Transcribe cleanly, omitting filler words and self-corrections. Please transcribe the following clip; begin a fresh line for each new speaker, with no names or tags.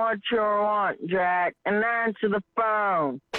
what you want, Jack, and answer the phone.